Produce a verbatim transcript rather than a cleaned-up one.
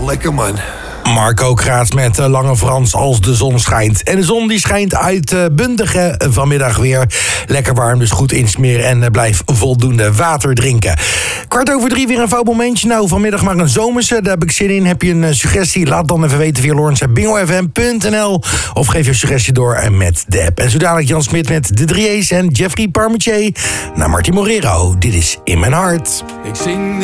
lekker man. Marco Kraats met uh, Lange Frans als de zon schijnt. En de zon die schijnt uitbundig uh, vanmiddag weer. Lekker warm, dus goed insmeren en uh, blijf voldoende water drinken. Kwart over drie weer een fout momentje. Nou, vanmiddag maar een zomerse, daar heb ik zin in. Heb je een uh, suggestie? Laat dan even weten via lawrence at bingo f m punt n l of geef je suggestie door uh, met de app. En zo dadelijk Jan Smit met de drie E's en Jeffrey Parmentier naar Martin Morero. Dit is In Mijn Hart. Ik zing